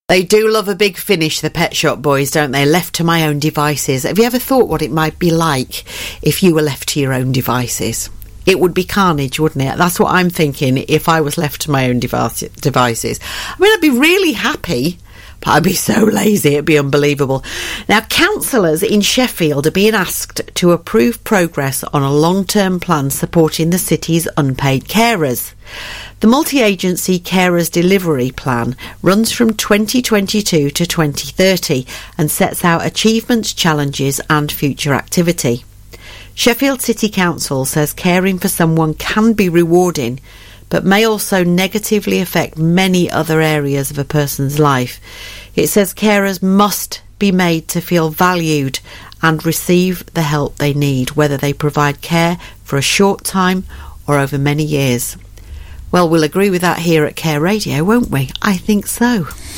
They do love a big finish, the Pet Shop Boys, don't they? Left to my own devices. Have you ever thought what it might be like if you were left to your own devices? It would be carnage, wouldn't it? That's what I'm thinking if I was left to my own devices. I mean, I'd be really happy, but I'd be so lazy, it'd be unbelievable. Now, councillors in Sheffield are being asked to approve progress on a long-term plan supporting the city's unpaid carers. The multi-agency carers delivery plan runs from 2022 to 2030 and sets out achievements, challenges and future activity. Sheffield City Council says caring for someone can be rewarding, but may also negatively affect many other areas of a person's life. It says carers must be made to feel valued and receive the help they need, whether they provide care for a short time or over many years. Well, we'll agree with that here at Care Radio, won't we? I think so.